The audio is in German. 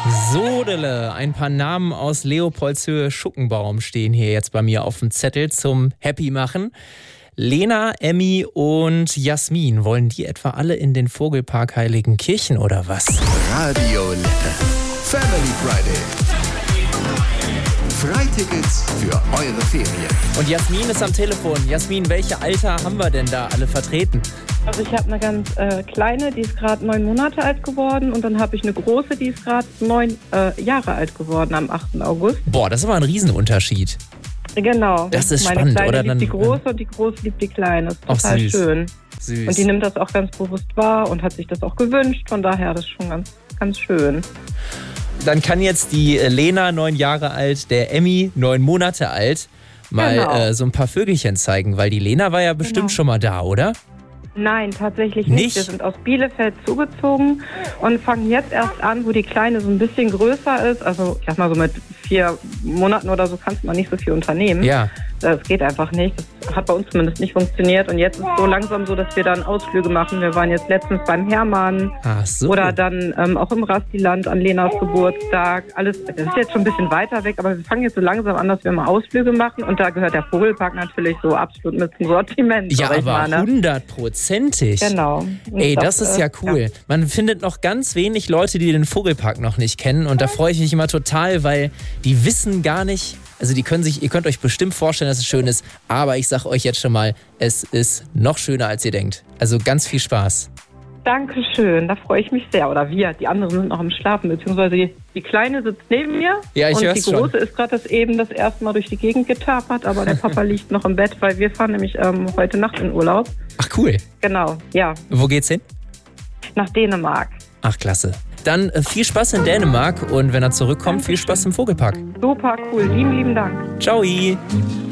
Sodele, ein paar Namen aus Leopoldshöhe-Schuckenbaum stehen hier jetzt bei mir auf dem Zettel zum Happy machen. Lena, Emmy und Jasmin, wollen die etwa alle in den Vogelpark Heiligenkirchen oder was? Radio Lippe. Family Friday. Freitickets für eure Ferien. Und Jasmin ist am Telefon. Jasmin, welche Alter haben wir denn da alle vertreten? Also ich habe eine ganz kleine, die ist gerade 9 Monate alt geworden, und dann habe ich eine große, die ist gerade 9 Jahre alt geworden am 8. August. Boah, das ist aber ein Riesenunterschied. Genau. Das ist Meine spannend, Kleine oder? liebt Dann, die Große und die Große liebt die Kleine. Das ist auch total süß. schön. Süß. Und die nimmt das auch ganz bewusst wahr und hat sich das auch gewünscht. Von daher, das ist schon ganz, ganz schön. Dann kann jetzt die Lena, 9 Jahre alt, der Emmy, 9 Monate alt, mal Genau. so ein paar Vögelchen zeigen, weil die Lena war ja bestimmt schon mal da, oder? Nein, tatsächlich Nicht? nicht. Wir sind aus Bielefeld zugezogen und fangen jetzt erst an, wo die Kleine so ein bisschen größer ist. Also ich sag mal, so mit 4 Monaten oder so kannst man nicht so viel unternehmen. Ja. Das geht einfach nicht. Das hat bei uns zumindest nicht funktioniert. Und jetzt ist es so langsam so, dass wir dann Ausflüge machen. Wir waren jetzt letztens beim Hermann Ach so. oder dann auch im Rastiland an Lenas Geburtstag. Alles, das ist jetzt schon ein bisschen weiter weg, aber wir fangen jetzt so langsam an, dass wir mal Ausflüge machen. Und da gehört der Vogelpark natürlich so absolut mit zum Sortiment. Ja, sag ich aber mal, ne? 100%. Genau. Und Ey, das ist ja cool. Ja. Man findet noch ganz wenig Leute, die den Vogelpark noch nicht kennen. Und da freue ich mich immer total, weil die wissen gar nicht, also ihr könnt euch bestimmt vorstellen, dass es schön ist. Aber ich sag euch jetzt schon mal, es ist noch schöner, als ihr denkt. Also ganz viel Spaß. Dankeschön, da freue ich mich sehr. Oder wir, die anderen sind noch am Schlafen, beziehungsweise die Kleine sitzt neben mir. Ja, ich und hör's die Große ist gerade das erste Mal durch die Gegend getapert, aber der Papa liegt noch im Bett, weil wir fahren nämlich heute Nacht in Urlaub. Ach cool. Genau, ja, Wo geht's hin? nach Dänemark. Ach klasse. Dann viel Spaß in Dänemark und wenn er zurückkommt, viel Spaß im Vogelpark. Super cool, lieben Dank. Ciao.